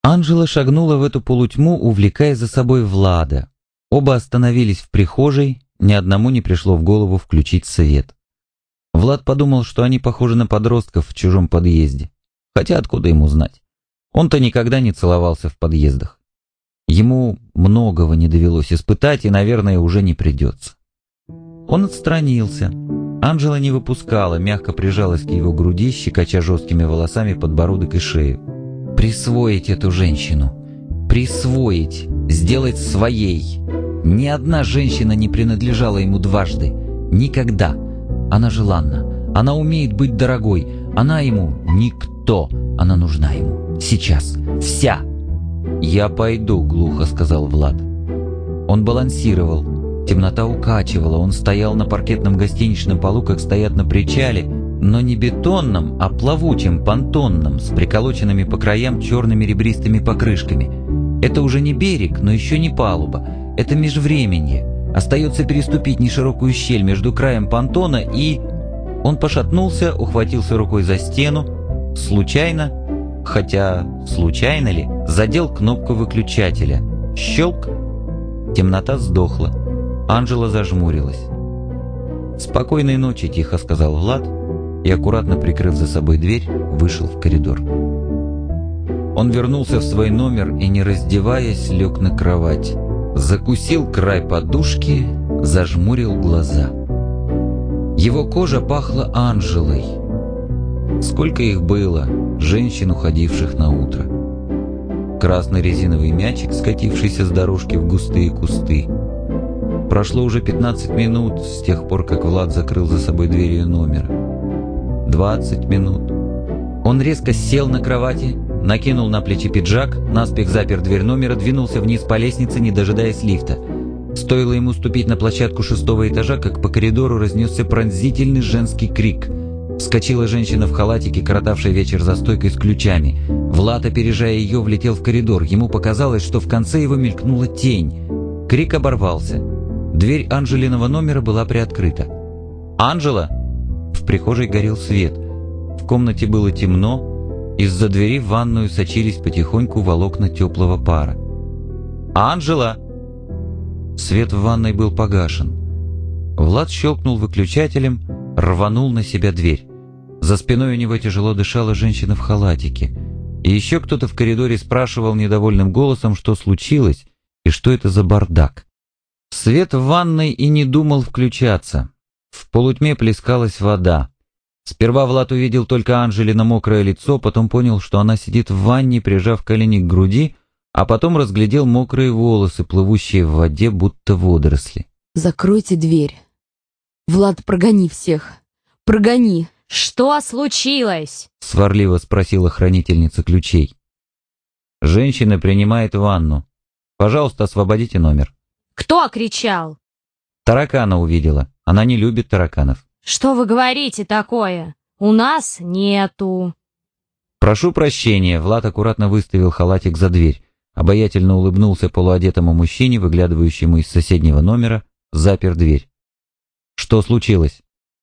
Анжела шагнула в эту полутьму, увлекая за собой Влада. Оба остановились в прихожей, ни одному не пришло в голову включить свет. Влад подумал, что они похожи на подростков в чужом подъезде. Хотя откуда ему знать? Он-то никогда не целовался в подъездах. Ему многого не довелось испытать и, наверное, уже не придется. Он отстранился. Анжела не выпускала, мягко прижалась к его груди, щекоча жесткими волосами подбородок и шею. Присвоить эту женщину. Присвоить. Сделать своей. Ни одна женщина не принадлежала ему дважды. Никогда. Она желанна. Она умеет быть дорогой. Она ему никто. Она нужна ему. Сейчас. Вся. «Я пойду», — глухо сказал Влад. Он балансировал. Темнота укачивала. Он стоял на паркетном гостиничном полу, как стоят на причале, но не бетонном, а плавучем, понтонном, с приколоченными по краям черными ребристыми покрышками. Это уже не берег, но еще не палуба. Это межвременье. Остается переступить неширокую щель между краем понтона и... Он пошатнулся, ухватился рукой за стену. Случайно, хотя случайно ли, задел кнопку выключателя. Щелк. Темнота сдохла. Анжела зажмурилась. «Спокойной ночи», — тихо сказал Влад и, аккуратно прикрыв за собой дверь, вышел в коридор. Он вернулся в свой номер и, не раздеваясь, лег на кровать. Закусил край подушки, зажмурил глаза. Его кожа пахла Анжелой. Сколько их было, женщин, уходивших на утро. Красный резиновый мячик, скатившийся с дорожки в густые кусты. Прошло уже 15 минут с тех пор, как Влад закрыл за собой дверь номера. 20 минут. Он резко сел на кровати, накинул на плечи пиджак, наспех запер дверь номера, двинулся вниз по лестнице, не дожидаясь лифта. Стоило ему ступить на площадку 6-го этажа, как по коридору разнесся пронзительный женский крик. Вскочила женщина в халатике, коротавшая вечер за стойкой с ключами. Влад, опережая ее, влетел в коридор. Ему показалось, что в конце его мелькнула тень. Крик оборвался. Дверь Анжелиного номера была приоткрыта. «Анжела!» В прихожей горел свет. В комнате было темно. Из-за двери в ванную сочились потихоньку волокна теплого пара. «Анжела!» Свет в ванной был погашен. Влад щелкнул выключателем, рванул на себя дверь. За спиной у него тяжело дышала женщина в халатике. И еще кто-то в коридоре спрашивал недовольным голосом, что случилось и что это за бардак. Свет в ванной и не думал включаться. В полутьме плескалась вода. Сперва Влад увидел только Анжелино мокрое лицо, потом понял, что она сидит в ванне, прижав колени к груди, а потом разглядел мокрые волосы, плывущие в воде, будто водоросли. «Закройте дверь. Влад, прогони всех. Прогони!» «Что случилось?» — сварливо спросила хранительница ключей. «Женщина принимает ванну. Пожалуйста, освободите номер». «Кто кричал?» «Таракана увидела. Она не любит тараканов». «Что вы говорите такое? У нас нету». «Прошу прощения», — Влад аккуратно выставил халатик за дверь, обаятельно улыбнулся полуодетому мужчине, выглядывающему из соседнего номера, запер дверь. «Что случилось?»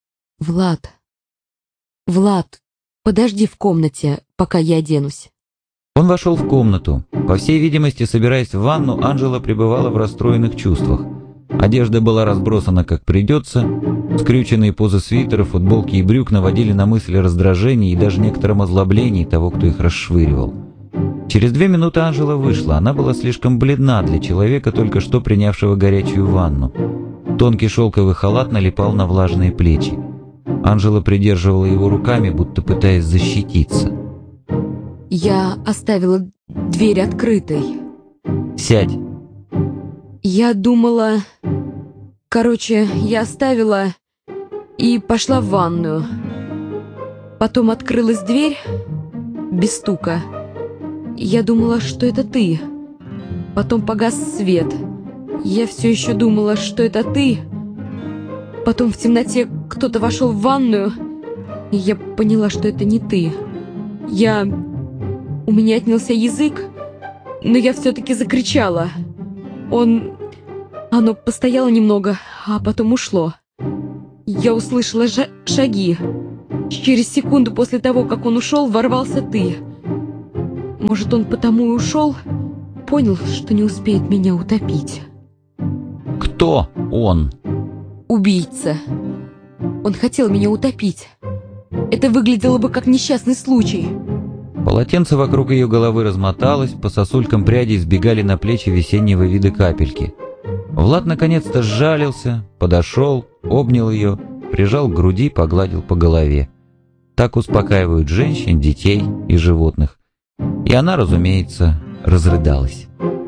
Влад, подожди в комнате, пока я оденусь». Он вошел в комнату. По всей видимости, собираясь в ванну, Анжела пребывала в расстроенных чувствах. Одежда была разбросана как придется, скрюченные позы свитера, футболки и брюк наводили на мысли раздражения и даже некотором озлоблении того, кто их расшвыривал. Через 2 минуты Анжела вышла. Она была слишком бледна для человека, только что принявшего горячую ванну. Тонкий шелковый халат налипал на влажные плечи. Анжела придерживала его руками, будто пытаясь защититься. «Я оставила дверь открытой». «Сядь». «Я думала... я оставила и пошла в ванную. Потом открылась дверь без стука. Я думала, что это ты. Потом погас свет. Я все еще думала, что это ты. Потом в темноте кто-то вошел в ванную, и я поняла, что это не ты. У меня отнялся язык, но я все-таки закричала. Оно постояло немного, а потом ушло. Я услышала шаги. Через секунду после того, как он ушел, ворвался ты. Может, он потому и ушел? Понял, что не успеет меня утопить. Кто он? Убийца. Он хотел меня утопить. Это выглядело бы как несчастный случай. Полотенце вокруг ее головы размоталось, по сосулькам прядей сбегали на плечи весеннего вида капельки. Влад наконец-то сжалился, подошел, обнял ее, прижал к груди, погладил по голове. Так успокаивают женщин, детей и животных. И она, разумеется, разрыдалась.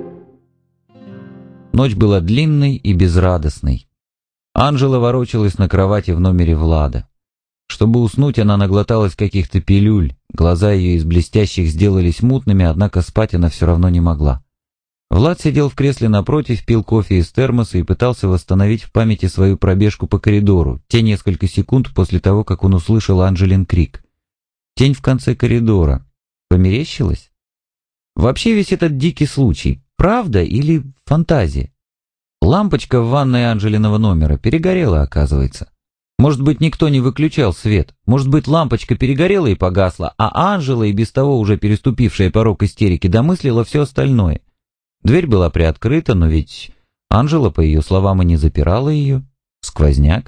Ночь была длинной и безрадостной. Анжела ворочалась на кровати в номере Влада. Чтобы уснуть, она наглоталась каких-то пилюль, глаза ее из блестящих сделались мутными, однако спать она все равно не могла. Влад сидел в кресле напротив, пил кофе из термоса и пытался восстановить в памяти свою пробежку по коридору, те несколько секунд после того, как он услышал Анжелин крик. Тень в конце коридора. Померещилась? Вообще весь этот дикий случай, правда или фантазия? Лампочка в ванной Анжелиного номера перегорела, оказывается. Может быть, никто не выключал свет, может быть, лампочка перегорела и погасла, а Анжела, и без того уже переступившая порог истерики, домыслила все остальное. Дверь была приоткрыта, но ведь Анжела, по ее словам, и не запирала ее. Сквозняк.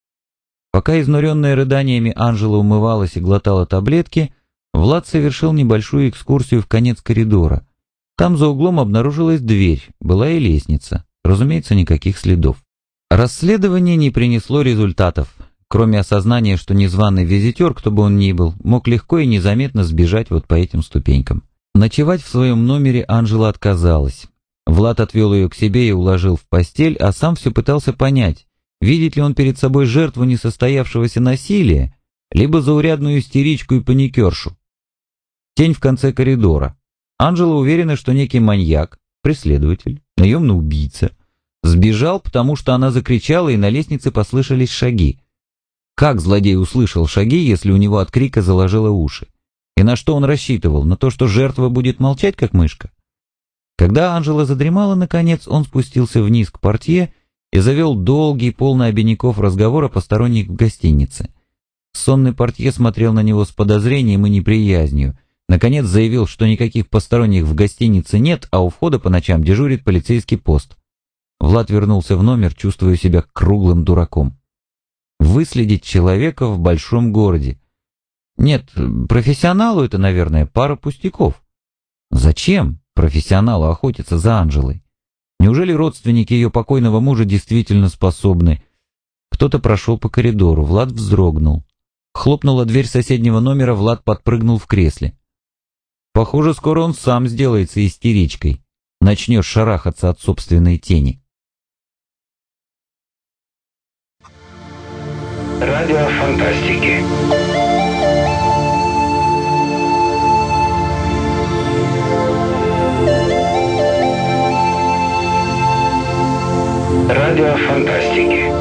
Пока изнуренная рыданиями Анжела умывалась и глотала таблетки, Влад совершил небольшую экскурсию в конец коридора. Там за углом обнаружилась дверь, была и лестница. Разумеется, никаких следов. Расследование не принесло результатов, кроме осознания, что незваный визитер, кто бы он ни был, мог легко и незаметно сбежать вот по этим ступенькам. Ночевать в своем номере Анжела отказалась. Влад отвел ее к себе и уложил в постель, а сам все пытался понять, видит ли он перед собой жертву несостоявшегося насилия, либо заурядную истеричку и паникершу. Тень в конце коридора. Анжела уверена, что некий маньяк, преследователь, наемный убийца, сбежал, потому что она закричала, и на лестнице послышались шаги. Как злодей услышал шаги, если у него от крика заложило уши? И на что он рассчитывал? На то, что жертва будет молчать, как мышка? Когда Анжела задремала, наконец, он спустился вниз к портье и завел долгий, полный обиняков разговор о посторонних в гостинице. Сонный портье смотрел на него с подозрением и неприязнью. Наконец заявил, что никаких посторонних в гостинице нет, а у входа по ночам дежурит полицейский пост. Влад вернулся в номер, чувствуя себя круглым дураком. Выследить человека в большом городе. Нет, профессионалу это, наверное, пара пустяков. Зачем профессионалу охотиться за Анжелой? Неужели родственники ее покойного мужа действительно способны? Кто-то прошел по коридору, Влад вздрогнул. Хлопнула дверь соседнего номера, Влад подпрыгнул в кресле. Похоже, скоро он сам сделается истеричкой, начнет шарахаться от собственной тени. Радио фантастики. Радио фантастики.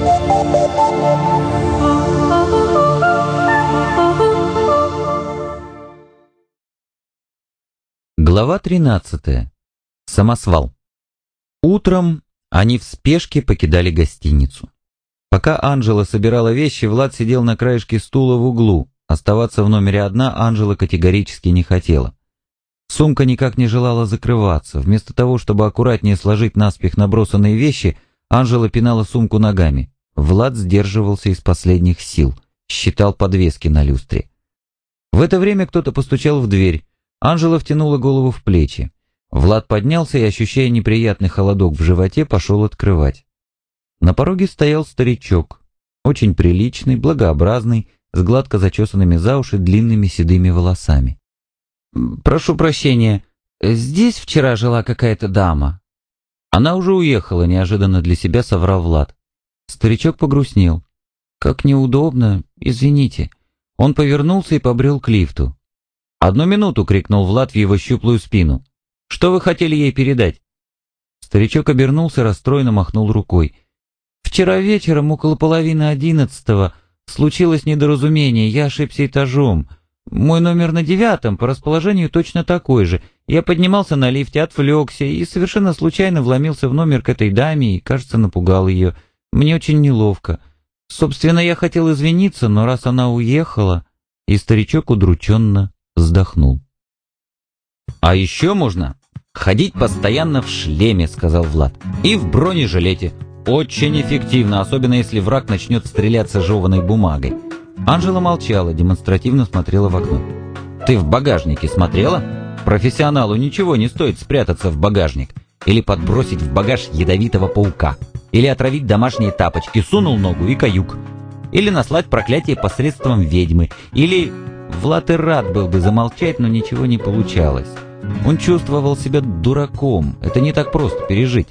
Глава 13. Самосвал. Утром они в спешке покидали гостиницу. Пока Анжела собирала вещи, Влад сидел на краешке стула в углу. Оставаться в номере одна Анжела категорически не хотела. Сумка никак не желала закрываться. Вместо того, чтобы аккуратнее сложить наспех набросанные вещи, Анжела пинала сумку ногами. Влад сдерживался из последних сил, считал подвески на люстре. В это время кто-то постучал в дверь. Анжела втянула голову в плечи. Влад поднялся и, ощущая неприятный холодок в животе, пошел открывать. На пороге стоял старичок, очень приличный, благообразный, с гладко зачесанными за уши длинными седыми волосами. «Прошу прощения, здесь вчера жила какая-то дама?» «Она уже уехала», — неожиданно для себя соврал Влад. Старичок погрустнел. «Как неудобно, извините». Он повернулся и побрел к лифту. «Одну минуту!» — крикнул Влад в его щуплую спину. «Что вы хотели ей передать?» Старичок обернулся, расстроенно махнул рукой. «Вчера вечером, около 10:30, случилось недоразумение, я ошибся этажом. Мой номер на 9, по расположению точно такой же. Я поднимался на лифте, отвлекся и совершенно случайно вломился в номер к этой даме и, кажется, напугал ее. Мне очень неловко. Собственно, я хотел извиниться, но раз она уехала...» И старичок удрученно вздохнул. «А еще можно ходить постоянно в шлеме», — сказал Влад. «И в бронежилете. Очень эффективно, особенно если враг начнет стреляться жеваной бумагой». Анжела молчала, демонстративно смотрела в окно. «Ты в багажнике смотрела? Профессионалу ничего не стоит спрятаться в багажник. Или подбросить в багаж ядовитого паука. Или отравить домашние тапочки, сунул ногу и каюк. Или наслать проклятие посредством ведьмы. Или...» Влад и рад был бы замолчать, но ничего не получалось. Он чувствовал себя дураком. Это не так просто пережить.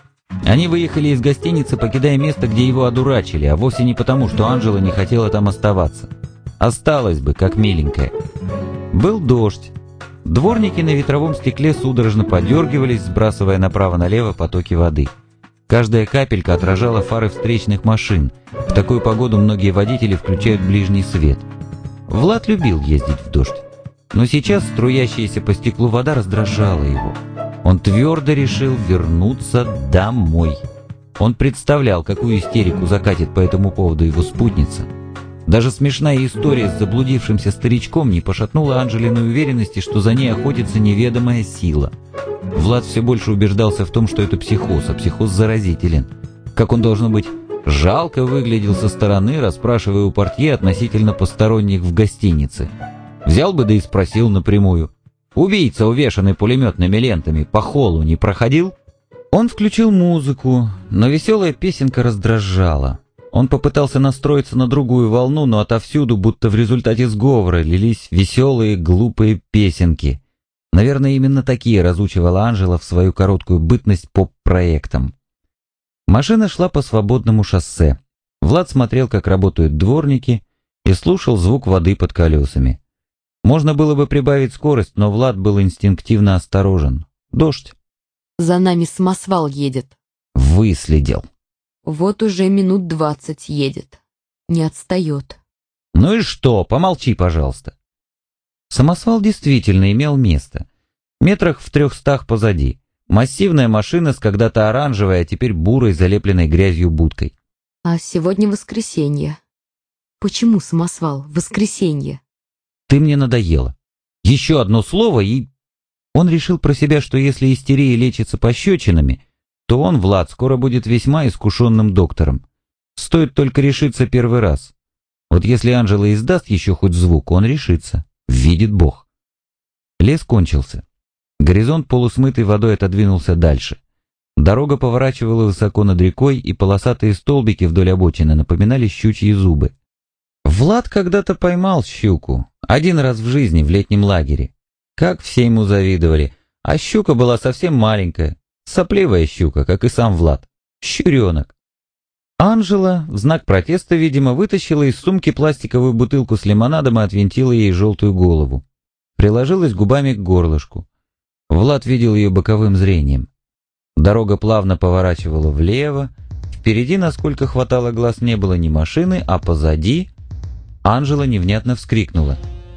Они выехали из гостиницы, покидая место, где его одурачили, а вовсе не потому, что Анжела не хотела там оставаться. Осталась бы, как миленькая. Был дождь. Дворники на ветровом стекле судорожно подергивались, сбрасывая направо-налево потоки воды. Каждая капелька отражала фары встречных машин. В такую погоду многие водители включают ближний свет. Влад любил ездить в дождь. Но сейчас струящаяся по стеклу вода раздражала его. Он твердо решил вернуться домой. Он представлял, какую истерику закатит по этому поводу его спутница. Даже смешная история с заблудившимся старичком не пошатнула Анжелиной уверенности, что за ней охотится неведомая сила. Влад все больше убеждался в том, что это психоз, а психоз заразителен. Как он, должно быть, жалко выглядел со стороны, расспрашивая у портье относительно посторонних в гостинице. Взял бы да и спросил напрямую. Убийца, увешанный пулеметными лентами, по холлу не проходил? Он включил музыку, но веселая песенка раздражала. Он попытался настроиться на другую волну, но отовсюду, будто в результате сговора, лились веселые, глупые песенки. Наверное, именно такие разучивала Анжела в свою короткую бытность поп-проектом. Машина шла по свободному шоссе. Влад смотрел, как работают дворники, и слушал звук воды под колесами. Можно было бы прибавить скорость, но Влад был инстинктивно осторожен. Дождь. За нами самосвал едет. Выследил. Вот уже минут 20 едет. Не отстает. Ну и что? Помолчи, пожалуйста. Самосвал действительно имел место. Метрах в 300 позади. Массивная машина с когда-то оранжевой, а теперь бурой, залепленной грязью будкой. А сегодня воскресенье. Почему самосвал? Воскресенье. Ты мне надоела. Еще одно слово и... Он решил про себя, что если истерия лечится пощечинами, то он, Влад, скоро будет весьма искушенным доктором. Стоит только решиться первый раз. Вот если Анжела издаст еще хоть звук, он решится. Видит Бог. Лес кончился. Горизонт полусмытой водой отодвинулся дальше. Дорога поворачивала высоко над рекой, и полосатые столбики вдоль обочины напоминали щучьи зубы. Влад когда-то поймал щуку. Один раз в жизни в летнем лагере. Как все ему завидовали. А щука была совсем маленькая. Сопливая щука, как и сам Влад. Щуренок. Анжела, в знак протеста, видимо, вытащила из сумки пластиковую бутылку с лимонадом и отвинтила ей желтую голову. Приложилась губами к горлышку. Влад видел ее боковым зрением. Дорога плавно поворачивала влево. Впереди, насколько хватало глаз, не было ни машины, а позади... Анжела невнятно вскрикнула.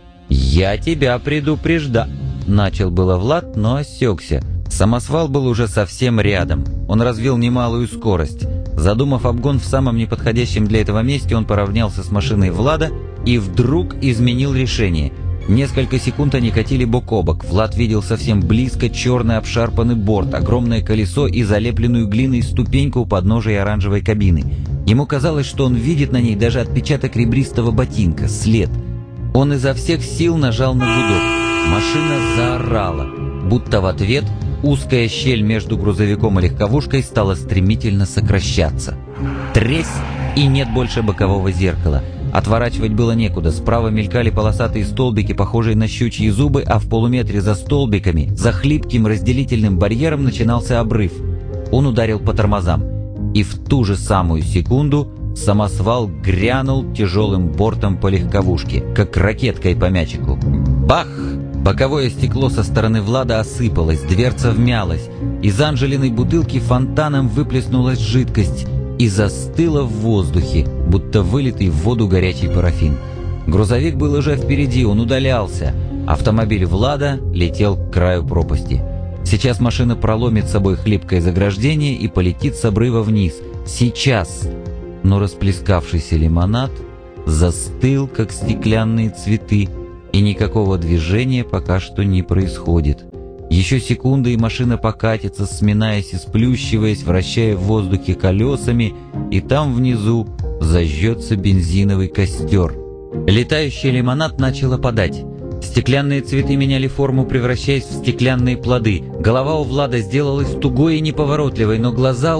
«Я тебя предупреждал!» Начал было Влад, но осекся. Самосвал был уже совсем рядом. Он развил немалую скорость. Задумав обгон в самом неподходящем для этого месте, он поравнялся с машиной Влада и вдруг изменил решение. Несколько секунд они катили бок о бок. Влад видел совсем близко черный обшарпанный борт, огромное колесо и залепленную глиной ступеньку у подножия оранжевой кабины. Ему казалось, что он видит на ней даже отпечаток ребристого ботинка, след. Он изо всех сил нажал на гудок. Машина заорала, будто в ответ узкая щель между грузовиком и легковушкой стала стремительно сокращаться. Тресь, и нет больше бокового зеркала. Отворачивать было некуда, справа мелькали полосатые столбики, похожие на щучьи зубы, а в полуметре за столбиками, за хлипким разделительным барьером начинался обрыв. Он ударил по тормозам, и в ту же самую секунду самосвал грянул тяжелым бортом по легковушке, как ракеткой по мячику. Бах! Боковое стекло со стороны Влада осыпалось, дверца вмялась, из Анжелиной бутылки фонтаном выплеснулась жидкость и застыла в воздухе, будто вылитый в воду горячий парафин. Грузовик был уже впереди, он удалялся. Автомобиль Влада летел к краю пропасти. Сейчас машина проломит собой хлипкое заграждение и полетит с обрыва вниз. Сейчас! Но расплескавшийся лимонад застыл, как стеклянные цветы, и никакого движения пока что не происходит. Еще секунда, и машина покатится, сминаясь и сплющиваясь, вращая в воздухе колесами, и там внизу зажжется бензиновый костер. Летающий лимонад начал опадать. Стеклянные цветы меняли форму, превращаясь в стеклянные плоды. Голова у Влада сделалась тугой и неповоротливой, но глаза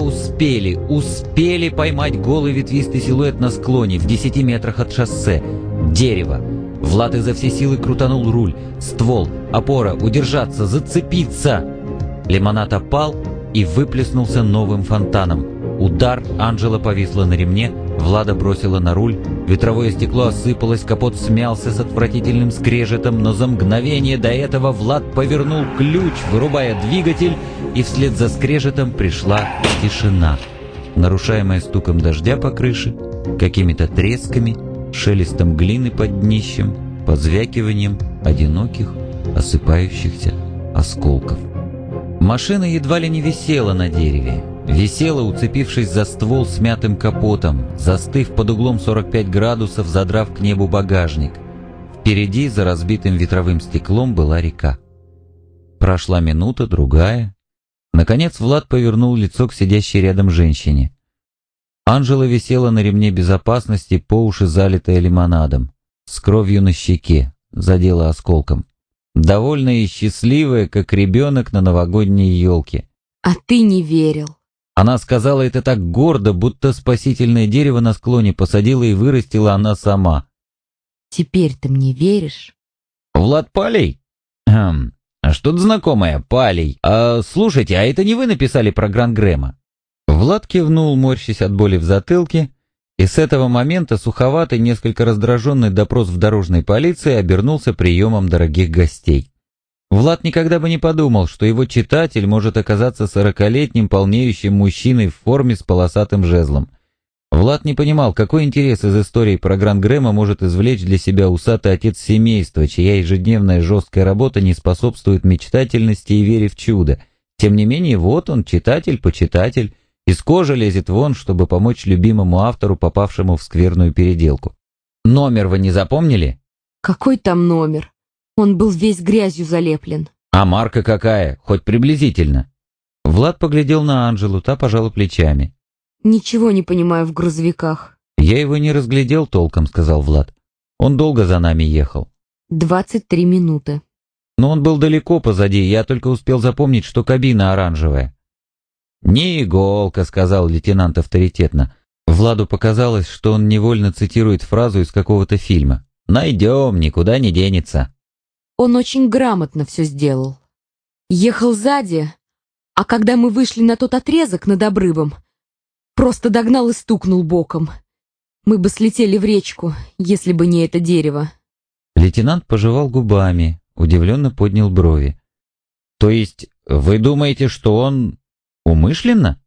успели поймать голый ветвистый силуэт на склоне в 10 метрах от шоссе. Дерево. Влад изо всей силы крутанул руль. Ствол, опора, удержаться, зацепиться. Лимонад опал и выплеснулся новым фонтаном. Удар, Анжела повисла на ремне, Влада бросила на руль, ветровое стекло осыпалось, капот смялся с отвратительным скрежетом, но за мгновение до этого Влад повернул ключ, вырубая двигатель, и вслед за скрежетом пришла тишина, нарушаемая стуком дождя по крыше, какими-то тресками, шелестом глины под днищем, позвякиванием одиноких, осыпающихся осколков. Машина едва ли не висела на дереве. Висела, уцепившись за ствол с мятым капотом, застыв под углом 45 градусов, задрав к небу багажник. Впереди, за разбитым ветровым стеклом, была река. Прошла минута, другая. Наконец Влад повернул лицо к сидящей рядом женщине. Анжела висела на ремне безопасности, по уши залитая лимонадом, с кровью на щеке, задела осколком. Довольная и счастливая, как ребенок на новогодней елке. А ты не верил. Она сказала это так гордо, будто спасительное дерево на склоне посадила и вырастила она сама. Теперь ты мне веришь? Влад Палей? Что-то знакомое, Палей. Слушайте, а это не вы написали про Гран-Грэма? Влад кивнул, морщась от боли в затылке, и с этого момента суховатый, несколько раздраженный допрос в дорожной полиции обернулся приемом дорогих гостей. Влад никогда бы не подумал, что его читатель может оказаться 40-летним полнеющим мужчиной в форме с полосатым жезлом. Влад не понимал, какой интерес из истории про Гран-Грэма может извлечь для себя усатый отец семейства, чья ежедневная жесткая работа не способствует мечтательности и вере в чудо. Тем не менее, вот он, читатель-почитатель, из кожи лезет вон, чтобы помочь любимому автору, попавшему в скверную переделку. Номер вы не запомнили? Какой там номер? Он был весь грязью залеплен. А марка какая? Хоть приблизительно. Влад поглядел на Анжелу, та пожала плечами. Ничего не понимаю в грузовиках. Я его не разглядел толком, сказал Влад. Он долго за нами ехал. 23 минуты. Но он был далеко позади, я только успел запомнить, что кабина оранжевая. «Не иголка», — сказал лейтенант авторитетно. Владу показалось, что он невольно цитирует фразу из какого-то фильма. «Найдем, никуда не денется». Он очень грамотно все сделал. Ехал сзади, а когда мы вышли на тот отрезок над обрывом, просто догнал и стукнул боком. Мы бы слетели в речку, если бы не это дерево. Лейтенант пожевал губами, удивленно поднял брови. «То есть вы думаете, что он умышленно?»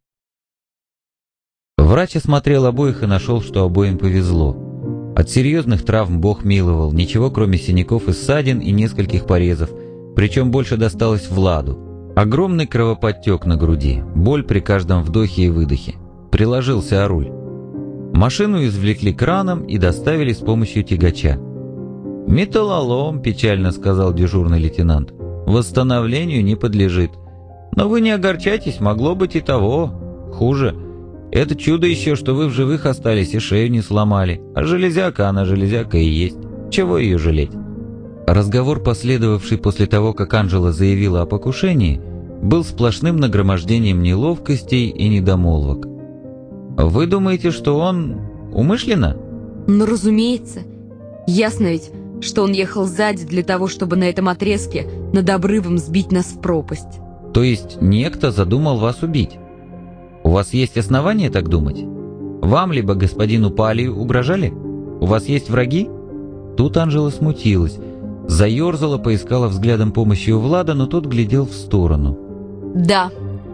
Врач осмотрел обоих и нашел, что обоим повезло. От серьезных травм Бог миловал, ничего кроме синяков и ссадин и нескольких порезов, причем больше досталось Владу. Огромный кровоподтек на груди, боль при каждом вдохе и выдохе. Приложился о руль. Машину извлекли краном и доставили с помощью тягача. «Металлолом», — печально сказал дежурный лейтенант, — «восстановлению не подлежит. Но вы не огорчайтесь, могло быть и того. Хуже. Это чудо еще, что вы в живых остались и шею не сломали. А железяка, она железяка и есть. Чего ее жалеть?» Разговор, последовавший после того, как Анжела заявила о покушении, был сплошным нагромождением неловкостей и недомолвок. «Вы думаете, что он умышленно?» Ну, разумеется. Ясно ведь, что он ехал сзади для того, чтобы на этом отрезке над обрывом сбить нас в пропасть. То есть некто задумал вас убить? У вас есть основания так думать? Вам либо господину Палию угрожали? У вас есть враги?» Тут Анжела смутилась, заерзала, поискала взглядом помощи у Влада, но тот глядел в сторону. Да,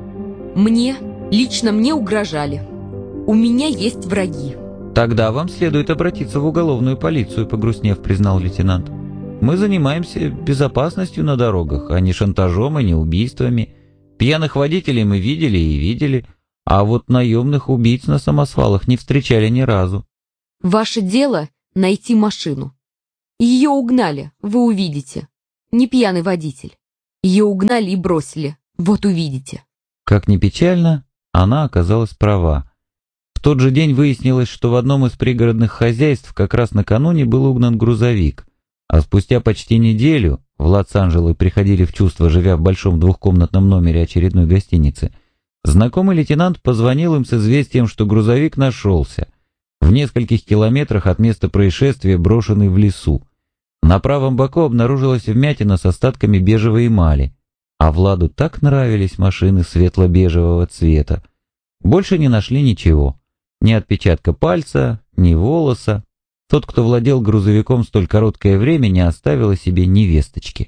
лично мне угрожали. У меня есть враги. «Тогда вам следует обратиться в уголовную полицию», — погрустнев, признал лейтенант. «Мы занимаемся безопасностью на дорогах, а не шантажом и не убийствами. Пьяных водителей мы видели и видели, а вот наемных убийц на самосвалах не встречали ни разу». Ваше дело — найти машину. Ее угнали, вы увидите. Не пьяный водитель. Ее угнали и бросили. Вот увидите. Как ни печально, она оказалась права. В тот же день выяснилось, что в одном из пригородных хозяйств как раз накануне был угнан грузовик, а спустя почти неделю Влад с Анжелой приходили в чувство, живя в большом двухкомнатном номере очередной гостиницы. Знакомый лейтенант позвонил им с известием, что грузовик нашелся. В нескольких километрах от места происшествия, брошенный в лесу. На правом боку обнаружилась вмятина с остатками бежевой эмали, а Владу так нравились машины светло-бежевого цвета. Больше не нашли ничего. Ни отпечатка пальца, ни волоса. Тот, кто владел грузовиком столь короткое время, не оставил о себе ни весточки.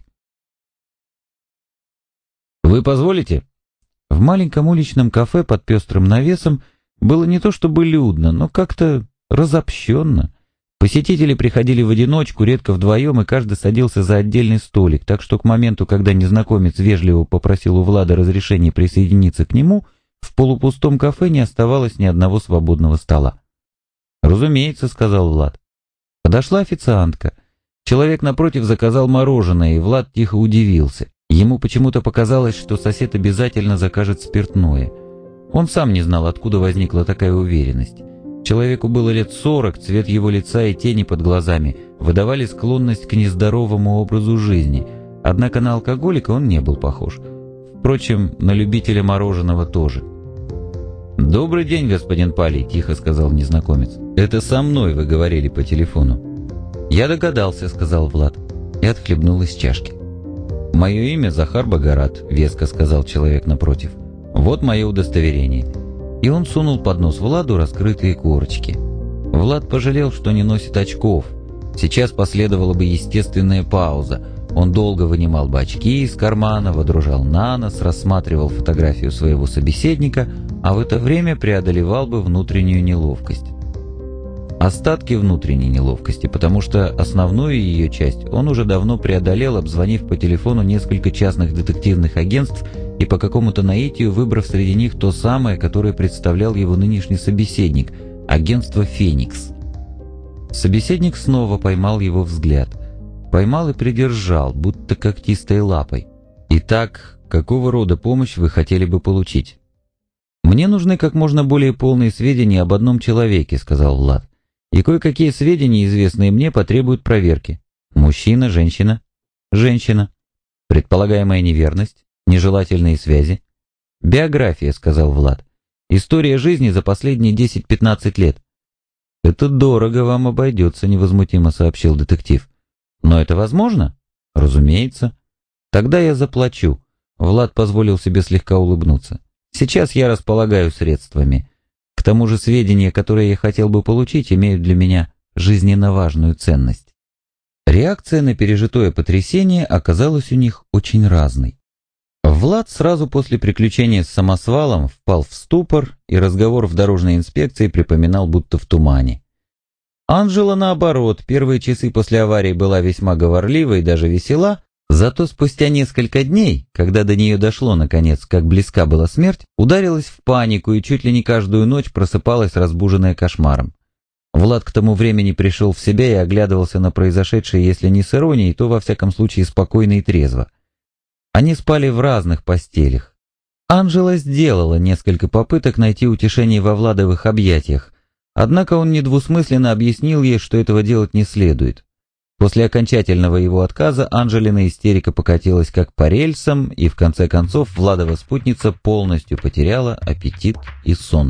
«Вы позволите?» В маленьком уличном кафе под пестрым навесом было не то чтобы людно, но как-то разобщенно. Посетители приходили в одиночку, редко вдвоем, и каждый садился за отдельный столик, так что к моменту, когда незнакомец вежливо попросил у Влада разрешения присоединиться к нему, в полупустом кафе не оставалось ни одного свободного стола. «Разумеется», — сказал Влад. Подошла официантка. Человек напротив заказал мороженое, и Влад тихо удивился. Ему почему-то показалось, что сосед обязательно закажет спиртное. Он сам не знал, откуда возникла такая уверенность. Человеку было лет 40, цвет его лица и тени под глазами выдавали склонность к нездоровому образу жизни, однако на алкоголика он не был похож. Впрочем, на любителя мороженого тоже. «Добрый день, господин Палий», — тихо сказал незнакомец. «Это со мной вы говорили по телефону». «Я догадался», — сказал Влад и отхлебнул из чашки. «Мое имя Захар Богорат», — веско сказал человек напротив. «Вот мое удостоверение». И он сунул под нос Владу раскрытые корочки. Влад пожалел, что не носит очков. Сейчас последовала бы естественная пауза. Он долго вынимал бы очки из кармана, водружал на нос, рассматривал фотографию своего собеседника, а в это время преодолевал бы внутреннюю неловкость. Остатки внутренней неловкости, потому что основную ее часть он уже давно преодолел, обзвонив по телефону несколько частных детективных агентств и по какому-то наитию выбрав среди них то самое, которое представлял его нынешний собеседник – агентство «Феникс». Собеседник снова поймал его взгляд. Поймал и придержал, будто когтистой лапой. «Итак, какого рода помощь вы хотели бы получить?» «Мне нужны как можно более полные сведения об одном человеке», – сказал Влад. «И кое-какие сведения, известные мне, потребуют проверки. Мужчина, женщина?» «Женщина». «Предполагаемая неверность? Нежелательные связи?» «Биография», — сказал Влад. «История жизни за последние 10-15 лет». «Это дорого вам обойдется», — невозмутимо сообщил детектив. «Но это возможно?» «Разумеется». «Тогда я заплачу». Влад позволил себе слегка улыбнуться. «Сейчас я располагаю средствами. К тому же сведения, которые я хотел бы получить, имеют для меня жизненно важную ценность». Реакция на пережитое потрясение оказалась у них очень разной. Влад сразу после приключения с самосвалом впал в ступор, и разговор в дорожной инспекции припоминал будто в тумане. Анжела, наоборот, первые часы после аварии была весьма говорлива и даже весела, зато спустя несколько дней, когда до нее дошло наконец, как близка была смерть, ударилась в панику и чуть ли не каждую ночь просыпалась, разбуженная кошмаром. Влад к тому времени пришел в себя и оглядывался на произошедшее, если не с иронией, то во всяком случае спокойно и трезво. Они спали в разных постелях. Анжела сделала несколько попыток найти утешение во Владовых объятиях, однако он недвусмысленно объяснил ей, что этого делать не следует. После окончательного его отказа Анжелина истерика покатилась как по рельсам, и в конце концов Владова спутница полностью потеряла аппетит и сон.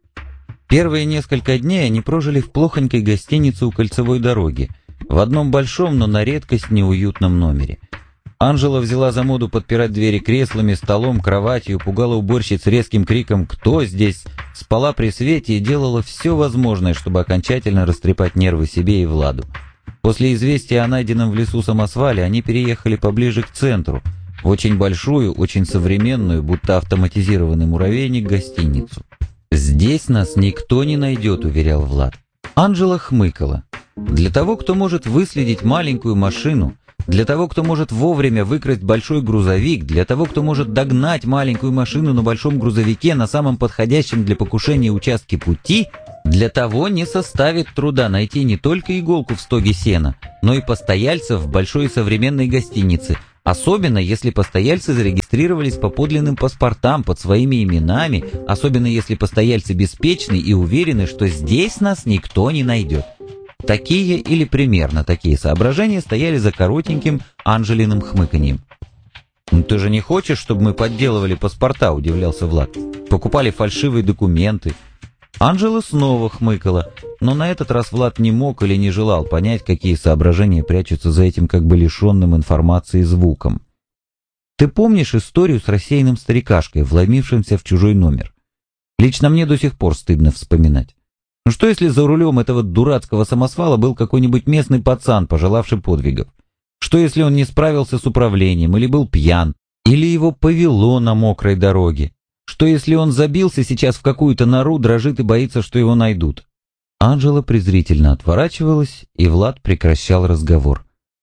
Первые несколько дней они прожили в плохонькой гостинице у Кольцевой дороги, в одном большом, но на редкость неуютном номере. Анжела взяла за моду подпирать двери креслами, столом, кроватью, пугала уборщиц резким криком «Кто здесь?», спала при свете и делала все возможное, чтобы окончательно растрепать нервы себе и Владу. После известия о найденном в лесу самосвале они переехали поближе к центру, в очень большую, очень современную, будто автоматизированный муравейник, гостиницу. «Здесь нас никто не найдет», — уверял Влад. Анжела хмыкала. «Для того, кто может выследить маленькую машину, для того, кто может вовремя выкрасть большой грузовик, для того, кто может догнать маленькую машину на большом грузовике на самом подходящем для покушения участке пути, для того не составит труда найти не только иголку в стоге сена, но и постояльцев в большой современной гостинице, Особенно, если постояльцы зарегистрировались по подлинным паспортам под своими именами, особенно если постояльцы беспечны и уверены, что здесь нас никто не найдет. Такие или примерно такие соображения стояли за коротеньким Анжелиным хмыканьем. «Ну ты же не хочешь, чтобы мы подделывали паспорта?» – удивлялся Влад. «Покупали фальшивые документы». Анжела снова хмыкала, но на этот раз Влад не мог или не желал понять, какие соображения прячутся за этим как бы лишенным информации звуком. «Ты помнишь историю с рассеянным старикашкой, вломившимся в чужой номер? Лично мне до сих пор стыдно вспоминать. Ну что если за рулем этого дурацкого самосвала был какой-нибудь местный пацан, пожелавший подвигов? Что если он не справился с управлением, или был пьян, или его повело на мокрой дороге? Что если он забился сейчас в какую-то нору, дрожит и боится, что его найдут?» Анжела презрительно отворачивалась, и Влад прекращал разговор.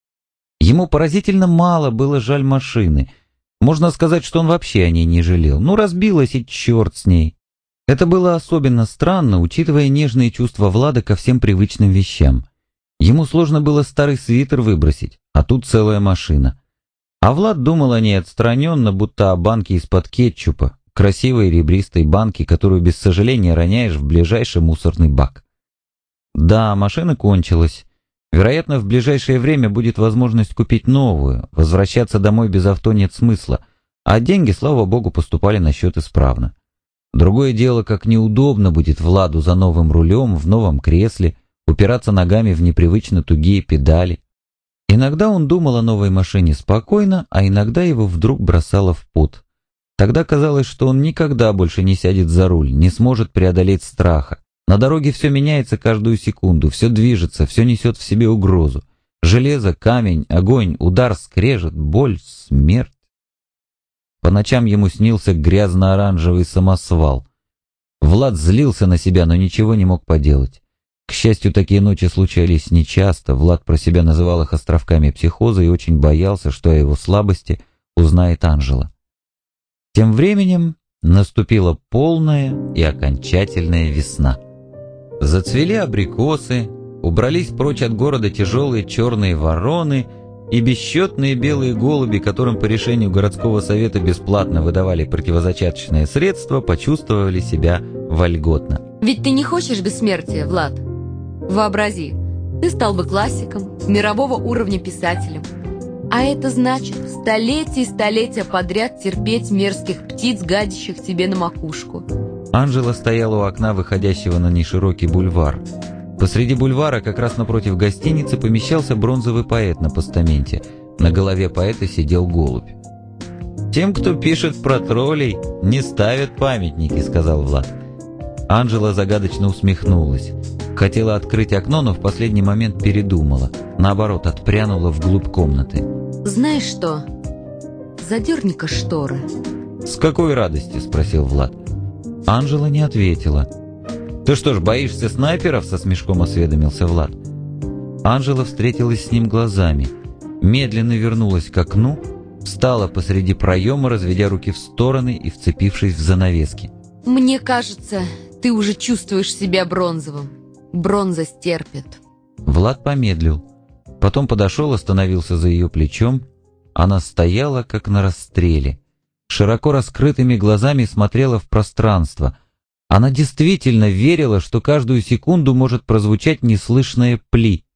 Ему поразительно мало было жаль машины. Можно сказать, что он вообще о ней не жалел. Ну, разбилась и черт с ней. Это было особенно странно, учитывая нежные чувства Влада ко всем привычным вещам. Ему сложно было старый свитер выбросить, а тут целая машина. А Влад думал о ней отстраненно, будто о банке из-под кетчупа, красивой ребристой банке, которую без сожаления роняешь в ближайший мусорный бак. Да, машина кончилась. Вероятно, в ближайшее время будет возможность купить новую. Возвращаться домой без авто нет смысла, а деньги, слава богу, поступали на счет исправно. Другое дело, как неудобно будет Владу за новым рулем, в новом кресле, упираться ногами в непривычно тугие педали. Иногда он думал о новой машине спокойно, а иногда его вдруг бросало в пот. Тогда казалось, что он никогда больше не сядет за руль, не сможет преодолеть страха. На дороге все меняется каждую секунду, все движется, все несет в себе угрозу. Железо, камень, огонь, удар, скрежет, боль, смерть. По ночам ему снился грязно-оранжевый самосвал. Влад злился на себя, но ничего не мог поделать. К счастью, такие ночи случались нечасто. Влад про себя называл их островками психоза и очень боялся, что о его слабости узнает Анжела. Тем временем наступила полная и окончательная весна. Зацвели абрикосы, убрались прочь от города тяжелые черные вороны и бесчетные белые голуби, которым по решению городского совета бесплатно выдавали противозачаточные средства, почувствовали себя вольготно. Ведь ты не хочешь бессмертия, Влад? Вообрази, ты стал бы классиком, мирового уровня писателем. А это значит столетия и столетия подряд терпеть мерзких птиц, гадящих тебе на макушку. Анжела стояла у окна, выходящего на неширокий бульвар. Посреди бульвара, как раз напротив гостиницы, помещался бронзовый поэт на постаменте. На голове поэта сидел голубь. «Тем, кто пишет про троллей, не ставят памятники», — сказал Влад. Анжела загадочно усмехнулась. Хотела открыть окно, но в последний момент передумала. Наоборот, отпрянула вглубь комнаты. «Знаешь что? Задерни-ка шторы». «С какой радости?» — спросил Влад. Анжела не ответила. «Ты что ж, боишься снайперов?» — со смешком осведомился Влад. Анжела встретилась с ним глазами, медленно вернулась к окну, встала посреди проема, разведя руки в стороны и вцепившись в занавески. «Мне кажется, ты уже чувствуешь себя бронзовым. Бронза стерпит». Влад помедлил. Потом подошел, остановился за ее плечом. Она стояла, как на расстреле. Широко раскрытыми глазами смотрела в пространство. Она действительно верила, что каждую секунду может прозвучать неслышное «пли».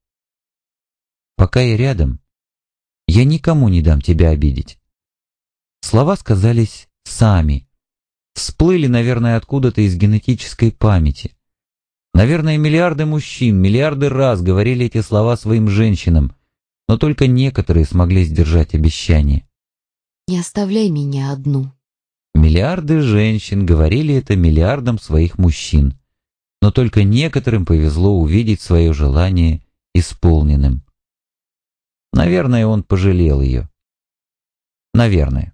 «Пока я рядом, я никому не дам тебя обидеть». Слова сказались сами. Всплыли, наверное, откуда-то из генетической памяти. Наверное, миллиарды мужчин, миллиарды раз говорили эти слова своим женщинам, но только некоторые смогли сдержать обещание. «Не оставляй меня одну». Миллиарды женщин говорили это миллиардам своих мужчин, но только некоторым повезло увидеть свое желание исполненным. Наверное, он пожалел ее. Наверное.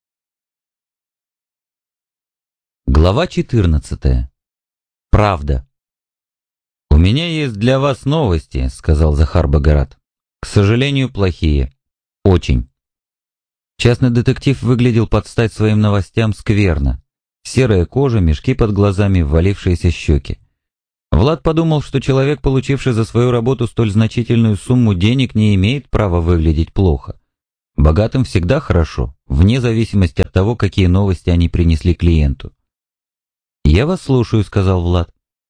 Глава 14. Правда. «У меня есть для вас новости», — сказал Захар Богорат. «К сожалению, плохие. Очень». Частный детектив выглядел под стать своим новостям скверно. Серая кожа, мешки под глазами, ввалившиеся щеки. Влад подумал, что человек, получивший за свою работу столь значительную сумму денег, не имеет права выглядеть плохо. Богатым всегда хорошо, вне зависимости от того, какие новости они принесли клиенту. «Я вас слушаю», — сказал Влад.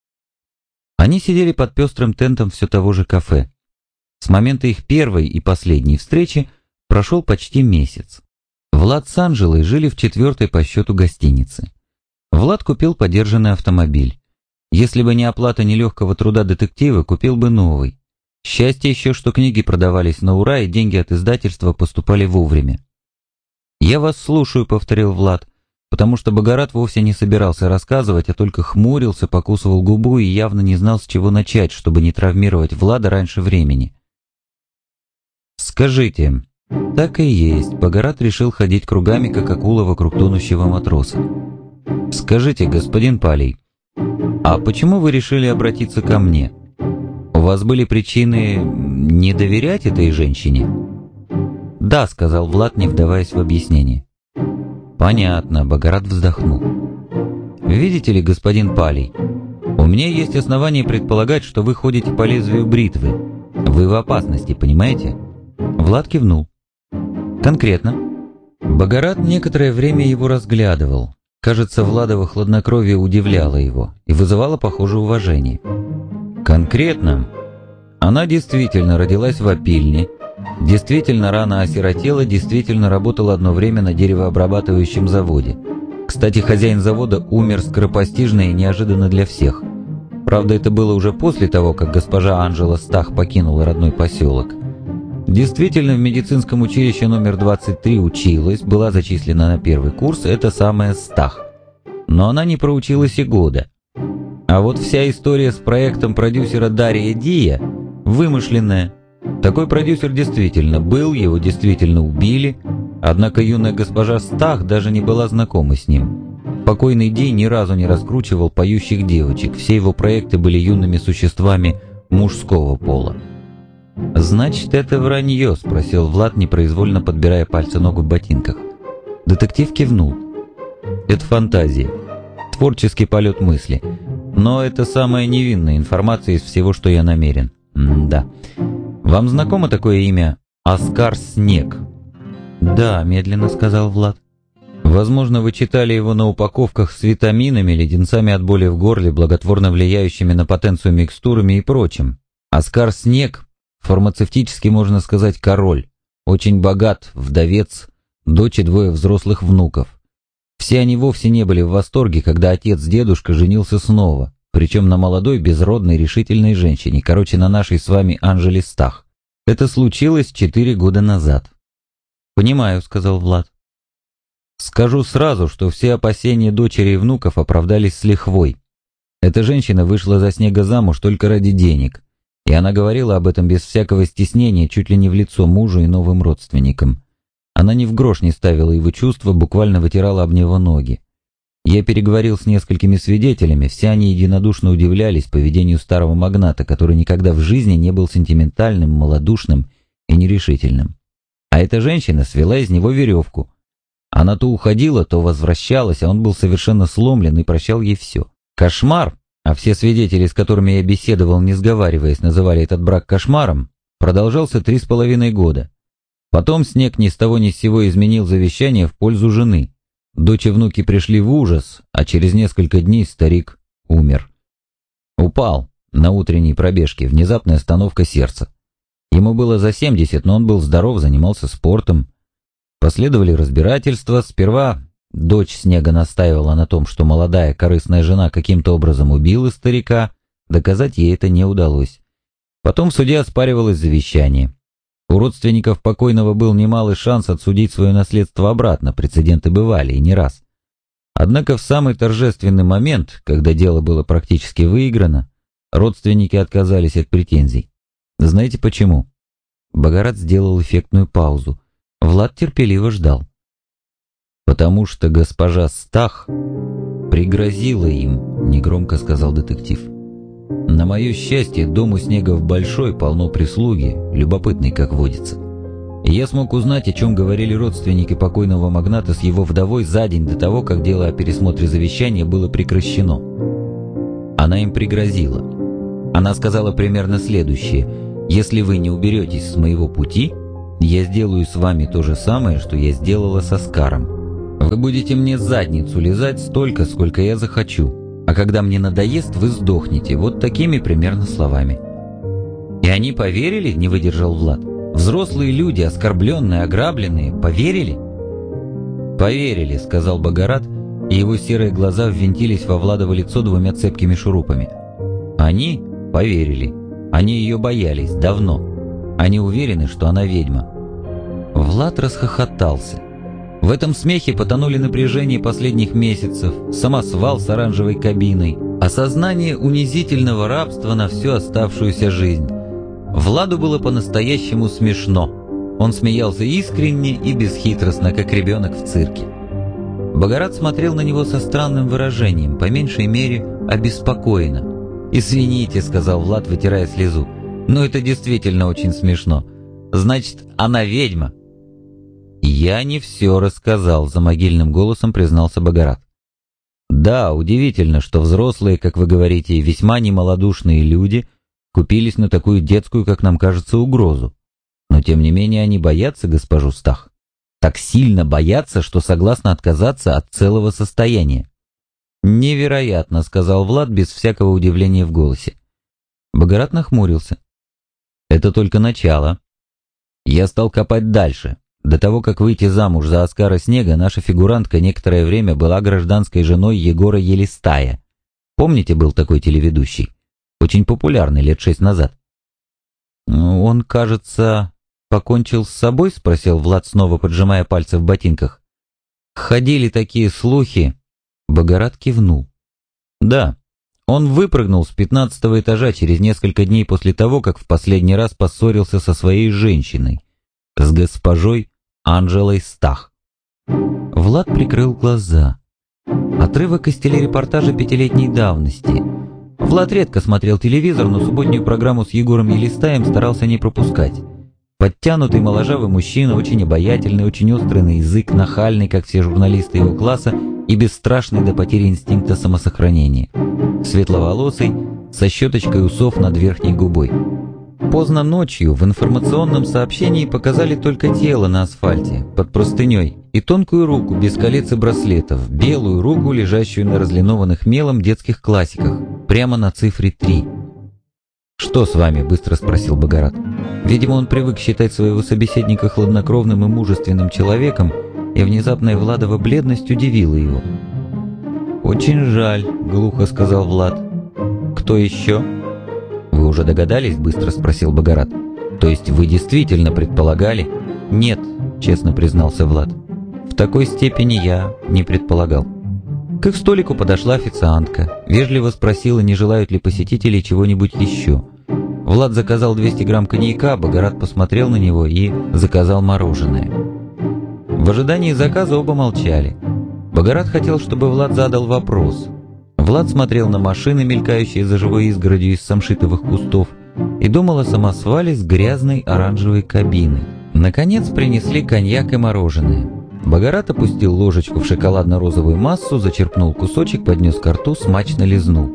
Они сидели под пестрым тентом все того же кафе. С момента их первой и последней встречи прошел почти месяц. Влад с Анжелой жили в 4-й по счету гостинице. Влад купил подержанный автомобиль. Если бы не оплата нелегкого труда детектива, купил бы новый. Счастье еще, что книги продавались на ура, и деньги от издательства поступали вовремя. «Я вас слушаю», — повторил Влад, потому что Богорат вовсе не собирался рассказывать, а только хмурился, покусывал губу и явно не знал, с чего начать, чтобы не травмировать Влада раньше времени. «Скажите...» Так и есть, Богорат решил ходить кругами, как акула вокруг тонущего матроса. «Скажите, господин Палий, а почему вы решили обратиться ко мне? У вас были причины не доверять этой женщине?» «Да», — сказал Влад, не вдаваясь в объяснение. «Понятно», — Богорат вздохнул. «Видите ли, господин Палий, у меня есть основания предполагать, что вы ходите по лезвию бритвы. Вы в опасности, понимаете?» Влад кивнул. «Конкретно?» Богорат некоторое время его разглядывал. Кажется, Владово хладнокровие удивляло его и вызывало, похоже, уважение. «Конкретно? Она действительно родилась в опильне, действительно рано осиротела, действительно работала одно время на деревообрабатывающем заводе. Кстати, хозяин завода умер скоропостижно и неожиданно для всех. Правда, это было уже после того, как госпожа Анжела Стах покинула родной поселок. Действительно, в медицинском училище номер 23 училась, была зачислена на первый курс, это самая Стах. Но она не проучилась и года. А вот вся история с проектом продюсера Дария Дия вымышленная. Такой продюсер действительно был, его действительно убили, однако юная госпожа Стах даже не была знакома с ним. Покойный Ди ни разу не раскручивал поющих девочек, все его проекты были юными существами мужского пола. «Значит, это вранье?» — спросил Влад, непроизвольно подбирая пальцы ног в ботинках. Детектив кивнул. «Это фантазия, творческий полет мысли. Но это самая невинная информация из всего, что я намерен. Да. Вам знакомо такое имя Оскар Снег?» «Да», — медленно сказал Влад. «Возможно, вы читали его на упаковках с витаминами, леденцами от боли в горле, благотворно влияющими на потенцию микстурами и прочим. Оскар Снег, фармацевтически можно сказать, король. Очень богат, вдовец, дочь и 2 взрослых внуков. Все они вовсе не были в восторге, когда отец-дедушка женился снова, причем на молодой, безродной, решительной женщине, короче, на нашей с вами Анжеле Стах. Это случилось 4 года назад». «Понимаю», — сказал Влад. «Скажу сразу, что все опасения дочери и внуков оправдались с лихвой. Эта женщина вышла за Снега замуж только ради денег, и она говорила об этом без всякого стеснения, чуть ли не в лицо мужу и новым родственникам. Она ни в грош не ставила его чувства, буквально вытирала об него ноги. Я переговорил с несколькими свидетелями, все они единодушно удивлялись поведению старого магната, который никогда в жизни не был сентиментальным, малодушным и нерешительным. А эта женщина свела из него веревку. Она то уходила, то возвращалась, а он был совершенно сломлен и прощал ей все. Кошмар, а все свидетели, с которыми я беседовал, не сговариваясь, называли этот брак кошмаром, продолжался 3,5 года. Потом Снег ни с того ни с сего изменил завещание в пользу жены. Дочь и внуки пришли в ужас, а через несколько дней старик умер. Упал на утренней пробежке, внезапная остановка сердца. Ему было за 70, но он был здоров, занимался спортом. Последовали разбирательства. Сперва дочь Снега настаивала на том, что молодая корыстная жена каким-то образом убила старика, доказать ей это не удалось. Потом в суде оспаривалось завещание. У родственников покойного был немалый шанс отсудить свое наследство обратно, прецеденты бывали и не раз. Однако в самый торжественный момент, когда дело было практически выиграно, родственники отказались от претензий. Знаете почему? Богорат сделал эффектную паузу. Влад терпеливо ждал. «Потому что госпожа Стах пригрозила им», — негромко сказал детектив. «На мое счастье, дом у Снегов большой, полно прислуги, любопытный, как водится. И я смог узнать, о чем говорили родственники покойного магната с его вдовой за день до того, как дело о пересмотре завещания было прекращено. Она им пригрозила. Она сказала примерно следующее: «Если вы не уберетесь с моего пути, я сделаю с вами то же самое, что я сделала со Скаром. Вы будете мне задницу лизать столько, сколько я захочу, а когда мне надоест, вы сдохнете, вот такими примерно словами». «И они поверили?» — не выдержал Влад. «Взрослые люди, оскорбленные, ограбленные, поверили?» «Поверили», — сказал Богорат, и его серые глаза ввинтились во Владово лицо двумя цепкими шурупами. «Они поверили. Они ее боялись давно. Они уверены, что она ведьма». Влад расхохотался. В этом смехе потонули напряжение последних месяцев, самосвал с оранжевой кабиной, осознание унизительного рабства на всю оставшуюся жизнь. Владу было по-настоящему смешно. Он смеялся искренне и бесхитростно, как ребенок в цирке. Богорат смотрел на него со странным выражением, по меньшей мере обеспокоенно. «Извините», — сказал Влад, вытирая слезу, — «но это действительно очень смешно. Значит, она ведьма». «Я не все рассказал», — за могильным голосом признался Богорат. «Да, удивительно, что взрослые, как вы говорите, весьма немалодушные люди купились на такую детскую, как нам кажется, угрозу. Но тем не менее они боятся госпожу Стах. Так сильно боятся, что согласны отказаться от целого состояния». «Невероятно», — сказал Влад без всякого удивления в голосе. Богорат нахмурился. «Это только начало. Я стал копать дальше. До того, как выйти замуж за Оскара Снега, наша фигурантка некоторое время была гражданской женой Егора Елистая. Помните, был такой телеведущий? Очень популярный, лет 6 назад». «Он, кажется, покончил с собой?» — спросил Влад, снова поджимая пальцы в ботинках. «Ходили такие слухи». Богорат кивнул. «Да, он выпрыгнул с 15-го этажа через несколько дней после того, как в последний раз поссорился со своей женщиной, с госпожой Анжелой Стах». Влад прикрыл глаза. Отрывок из телерепортажа 5-летней давности. Влад редко смотрел телевизор, но субботнюю программу с Егором Елистаем старался не пропускать. Подтянутый моложавый мужчина, очень обаятельный, очень острый на язык, нахальный, как все журналисты его класса, и бесстрашный до потери инстинкта самосохранения. Светловолосый, со щеточкой усов над верхней губой. Поздно ночью в информационном сообщении показали только тело на асфальте, под простыней, и тонкую руку без колец и браслетов, белую руку, лежащую на разлинованных мелом детских классиках, прямо на цифре 3. «Что с вами?» — быстро спросил Богорат. Видимо, он привык считать своего собеседника хладнокровным и мужественным человеком, и внезапная Владова бледность удивила его. «Очень жаль», — глухо сказал Влад. «Кто еще?» «Вы уже догадались?» — быстро спросил Богорат. «То есть вы действительно предполагали?» «Нет», — честно признался Влад. «В такой степени я не предполагал». К их столику подошла официантка, вежливо спросила, не желают ли посетители чего-нибудь еще. Влад заказал 200 грамм коньяка, Богорат посмотрел на него и заказал мороженое. В ожидании заказа оба молчали. Богорат хотел, чтобы Влад задал вопрос. Влад смотрел на машины, мелькающие за живой изгородью из самшитовых кустов, и думал о самосвале с грязной оранжевой кабиной. Наконец принесли коньяк и мороженое. Богорат опустил ложечку в шоколадно-розовую массу, зачерпнул кусочек, поднес ко рту, смачно лизнул.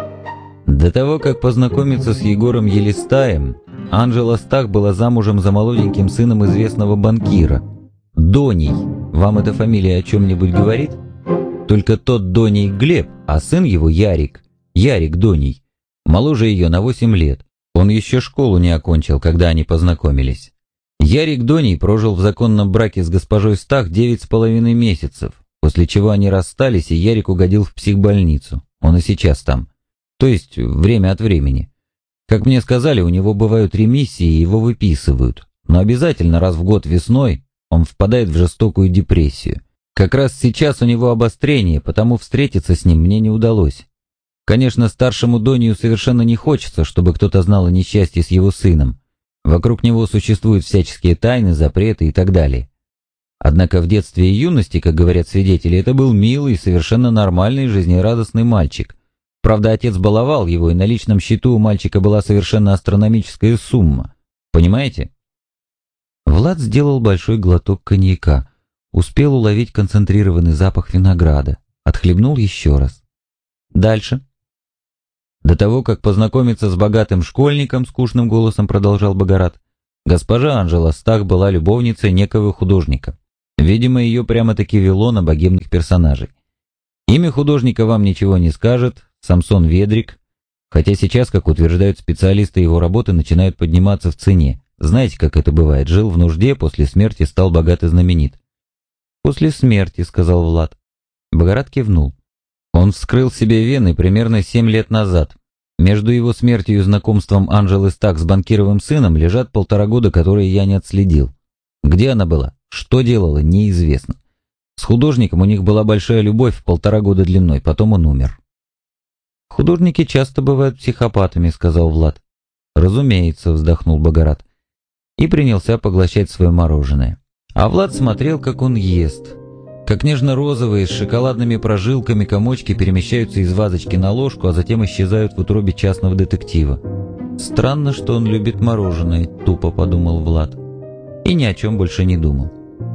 До того, как познакомиться с Егором Елистаем, Анжела Стах была замужем за молоденьким сыном известного банкира. Доний. Вам эта фамилия о чем-нибудь говорит? Только тот Доний Глеб, а сын его Ярик. Ярик Доний. Моложе ее на 8 лет. Он еще школу не окончил, когда они познакомились. Ярик Доний прожил в законном браке с госпожой Стах 9,5 месяцев, после чего они расстались, и Ярик угодил в психбольницу. Он и сейчас там. То есть время от времени. Как мне сказали, у него бывают ремиссии, и его выписывают. Но обязательно раз в год весной он впадает в жестокую депрессию. Как раз сейчас у него обострение, потому встретиться с ним мне не удалось. Конечно, старшему Донию совершенно не хочется, чтобы кто-то знал о несчастье с его сыном. Вокруг него существуют всяческие тайны, запреты и так далее. Однако в детстве и юности, как говорят свидетели, это был милый, совершенно нормальный, жизнерадостный мальчик. Правда, отец баловал его, и на личном счету у мальчика была совершенно астрономическая сумма. Понимаете? Влад сделал большой глоток коньяка, успел уловить концентрированный запах винограда, отхлебнул еще раз. Дальше. До того, как познакомиться с богатым школьником, скучным голосом продолжал Богорат, Госпожа Анжела Стах была любовницей некого художника. Видимо, ее прямо-таки вело на богемных персонажей. Имя художника вам ничего не скажет, Самсон Ведрик, хотя сейчас, как утверждают специалисты, его работы начинают подниматься в цене. Знаете, как это бывает, жил в нужде, после смерти стал богат и знаменит. «После смерти», — сказал Влад. Богорат кивнул. Он вскрыл себе вены примерно 7 лет назад. Между его смертью и знакомством Анжелы Стах с банкировым сыном лежат 1,5 года, которые я не отследил. Где она была, что делала, неизвестно. С художником у них была большая любовь в 1,5 года длиной, потом он умер. «Художники часто бывают психопатами», — сказал Влад. «Разумеется», — вздохнул Богорат. И принялся поглощать свое мороженое. А Влад смотрел, как он ест. Как нежно-розовые с шоколадными прожилками комочки перемещаются из вазочки на ложку, а затем исчезают в утробе частного детектива. «Странно, что он любит мороженое», — тупо подумал Влад. И ни о чем больше не думал.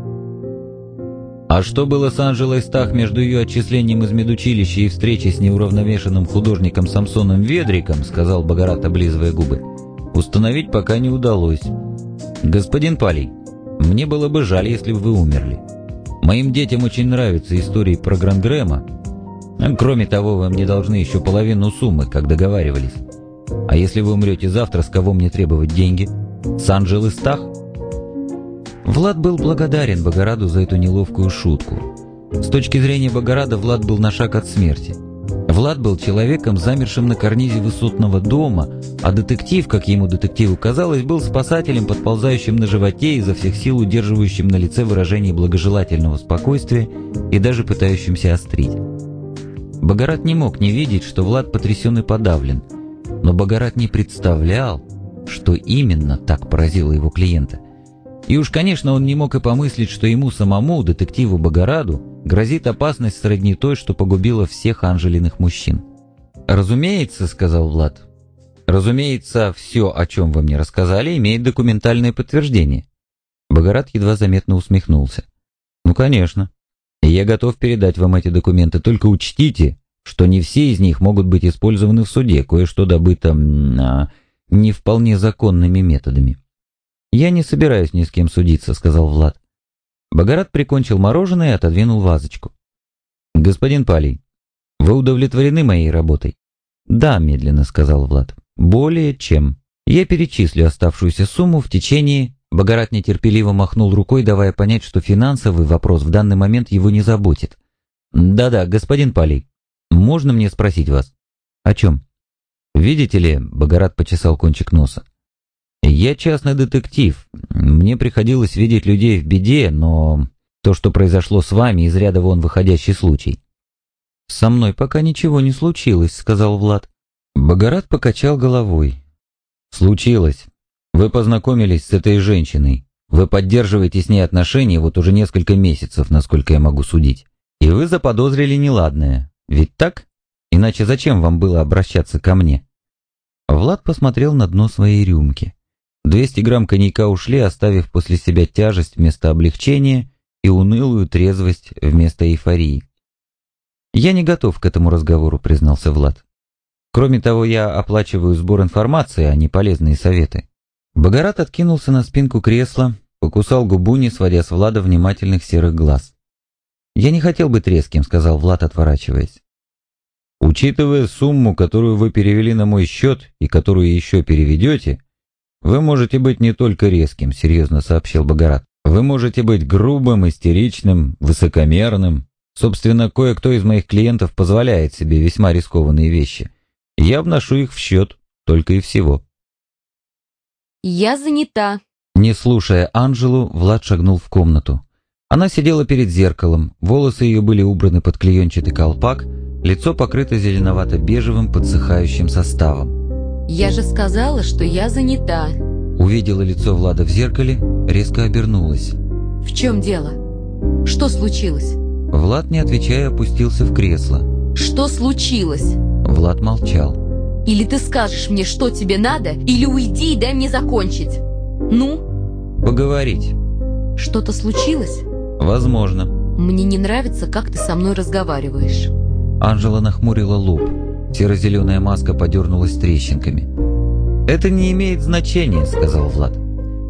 А что было с Анжелой Стах между ее отчислением из медучилища и встречей с неуравновешенным художником Самсоном Ведриком, сказал Богорат, облизывая губы, установить пока не удалось. Господин Палий, мне было бы жаль, если бы вы умерли. Моим детям очень нравятся истории про Грангрэма. Кроме того, вы мне должны еще половину суммы, как договаривались. А если вы умрете завтра, с кого мне требовать деньги? С Анжелы Стах? Влад был благодарен Богораду за эту неловкую шутку. С точки зрения Богорада, Влад был на шаг от смерти. Влад был человеком, замершим на карнизе высотного дома, а детектив, как ему детективу казалось, был спасателем, подползающим на животе, изо всех сил удерживающим на лице выражение благожелательного спокойствия и даже пытающимся острить. Богорат не мог не видеть, что Влад потрясен и подавлен, но Богорат не представлял, что именно так поразило его клиента. И уж, конечно, он не мог и помыслить, что ему самому, детективу Богораду, грозит опасность сродни той, что погубила всех Анжелиных мужчин. «Разумеется», — сказал Влад, — «разумеется, все, о чем вы мне рассказали, имеет документальное подтверждение». Богорат едва заметно усмехнулся. «Ну, конечно. Я готов передать вам эти документы, только учтите, что не все из них могут быть использованы в суде, кое-что добыто не вполне законными методами». «Я не собираюсь ни с кем судиться», — сказал Влад. Богорат прикончил мороженое и отодвинул вазочку. «Господин Палий, вы удовлетворены моей работой?» «Да», — медленно сказал Влад. «Более чем. Я перечислю оставшуюся сумму в течение...» Богорат нетерпеливо махнул рукой, давая понять, что финансовый вопрос в данный момент его не заботит. «Да-да, господин Палий, можно мне спросить вас?» «О чем?» «Видите ли», — Богорат почесал кончик носа, «я частный детектив. Мне приходилось видеть людей в беде, но то, что произошло с вами, из ряда вон выходящий случай». «Со мной пока ничего не случилось», — сказал Влад. Богорат покачал головой. «Случилось. Вы познакомились с этой женщиной. Вы поддерживаете с ней отношения вот уже несколько месяцев, насколько я могу судить. И вы заподозрили неладное. Ведь так? Иначе зачем вам было обращаться ко мне?» Влад посмотрел на дно своей рюмки. 200 грамм коньяка ушли, оставив после себя тяжесть вместо облегчения и унылую трезвость вместо эйфории. «Я не готов к этому разговору», — признался Влад. «Кроме того, я оплачиваю сбор информации, а не полезные советы». Богорат откинулся на спинку кресла, покусал губу, не сводя с Влада внимательных серых глаз. «Я не хотел быть резким», — сказал Влад, отворачиваясь. «Учитывая сумму, которую вы перевели на мой счет и которую еще переведете, вы можете быть не только резким», — серьезно сообщил Богорат. «Вы можете быть грубым, истеричным, высокомерным. Собственно, кое-кто из моих клиентов позволяет себе весьма рискованные вещи. Я вношу их в счет, только и всего». «Я занята». Не слушая Анжелу, Влад шагнул в комнату. Она сидела перед зеркалом, волосы ее были убраны под клеенчатый колпак, лицо покрыто зеленовато-бежевым подсыхающим составом. «Я же сказала, что я занята». Увидела лицо Влада в зеркале, резко обернулась. «В чем дело? Что случилось?» Влад, не отвечая, опустился в кресло. «Что случилось?» Влад молчал. «Или ты скажешь мне, что тебе надо, или уйди и дай мне закончить. Ну?» «Поговорить». «Что-то случилось?» «Возможно». «Мне не нравится, как ты со мной разговариваешь». Анжела нахмурила лоб. Серо-зеленая маска подернулась трещинками. «Это не имеет значения», — сказал Влад.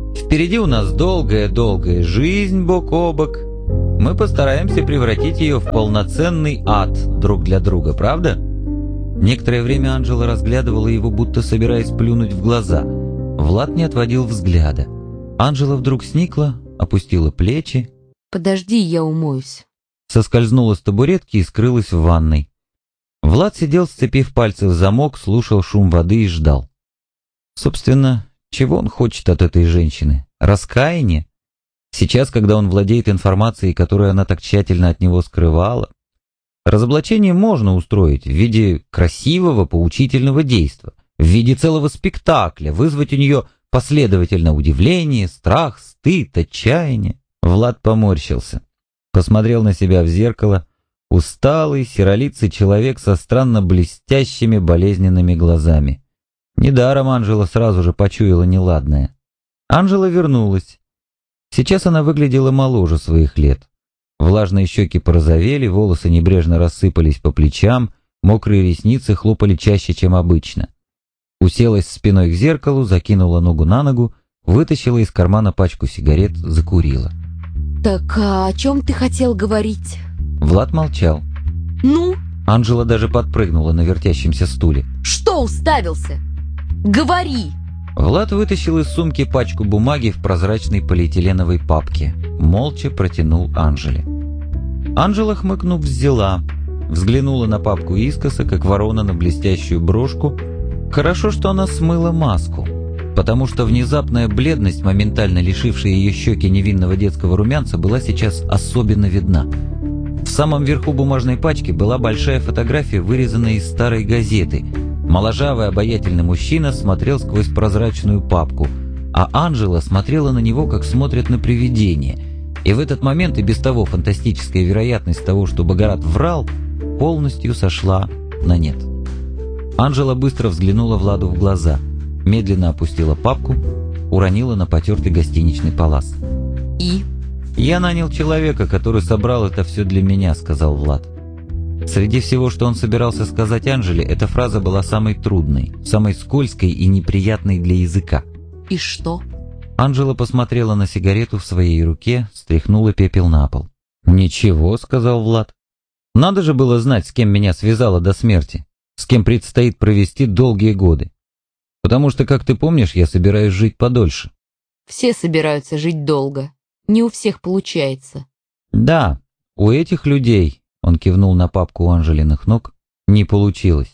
Впереди у нас долгая-долгая жизнь бок о бок. Мы постараемся превратить ее в полноценный ад друг для друга, правда? Некоторое время Анжела разглядывала его, будто собираясь плюнуть в глаза. Влад не отводил взгляда. Анжела вдруг сникла, опустила плечи. Подожди, я умоюсь. Соскользнула с табуретки и скрылась в ванной. Влад сидел, сцепив пальцы в замок, слушал шум воды и ждал. Собственно, чего он хочет от этой женщины? Раскаяния? Сейчас, когда он владеет информацией, которую она так тщательно от него скрывала, разоблачение можно устроить в виде красивого поучительного действа, в виде целого спектакля, вызвать у нее последовательно удивление, страх, стыд, отчаяние. Влад поморщился, посмотрел на себя в зеркало. Усталый, серолицый человек со странно блестящими болезненными глазами. Недаром Анжела сразу же почуяла неладное. Анжела вернулась. Сейчас она выглядела моложе своих лет. Влажные щеки порозовели, волосы небрежно рассыпались по плечам, мокрые ресницы хлопали чаще, чем обычно. Уселась спиной к зеркалу, закинула ногу на ногу, вытащила из кармана пачку сигарет, закурила. Так а о чем ты хотел говорить? Влад молчал. Ну? Анжела даже подпрыгнула на вертящемся стуле. Что уставился? Говори! Влад вытащил из сумки пачку бумаги в прозрачной полиэтиленовой папке. Молча протянул Анжеле. Анжела, хмыкнув, взяла. Взглянула на папку искоса, как ворона на блестящую брошку. Хорошо, что она смыла маску, потому что внезапная бледность, моментально лишившая ее щеки невинного детского румянца, была сейчас особенно видна. В самом верху бумажной пачки была большая фотография, вырезанная из старой газеты. Моложавый обаятельный мужчина смотрел сквозь прозрачную папку, а Анжела смотрела на него, как смотрят на привидение. И в этот момент и без того фантастическая вероятность того, что Богорат врал, полностью сошла на нет. Анжела быстро взглянула Владу в глаза, медленно опустила папку, уронила на потертый гостиничный палас. И? «Я нанял человека, который собрал это все для меня», — сказал Влад. Среди всего, что он собирался сказать Анжеле, эта фраза была самой трудной, самой скользкой и неприятной для языка. И что? Анжела посмотрела на сигарету в своей руке, стряхнула пепел на пол. «Ничего», — сказал Влад. «Надо же было знать, с кем меня связало до смерти, с кем предстоит провести долгие годы. Потому что, как ты помнишь, я собираюсь жить подольше». Все собираются жить долго. Не у всех получается. «Да, у этих людей», — он кивнул на папку у Анжелиных ног, — «не получилось».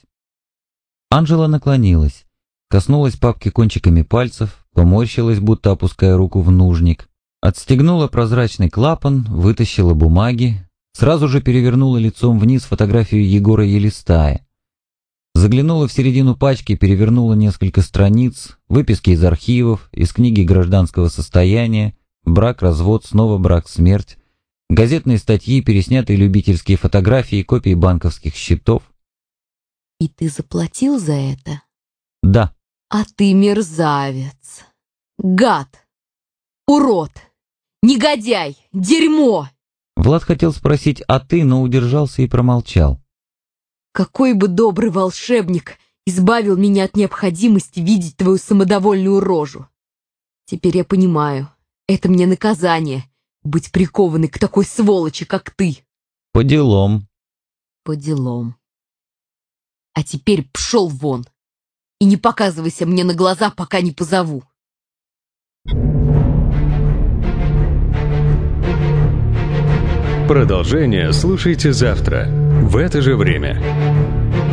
Анжела наклонилась, коснулась папки кончиками пальцев, поморщилась, будто опуская руку в нужник, отстегнула прозрачный клапан, вытащила бумаги, сразу же перевернула лицом вниз фотографию Егора Елистая. Заглянула в середину пачки, перевернула несколько страниц, выписки из архивов, из книги гражданского состояния, брак, развод, снова брак, смерть, газетные статьи, переснятые любительские фотографии, копии банковских счетов. И ты заплатил за это? Да. А ты мерзавец, гад, урод, негодяй, дерьмо. Влад хотел спросить «а ты?», но удержался и промолчал. Какой бы добрый волшебник избавил меня от необходимости видеть твою самодовольную рожу. Теперь я понимаю, это мне наказание — быть прикованной к такой сволочи, как ты. По делам. По делам. А теперь пшел вон и не показывайся мне на глаза, пока не позову. Продолжение слушайте завтра в это же время.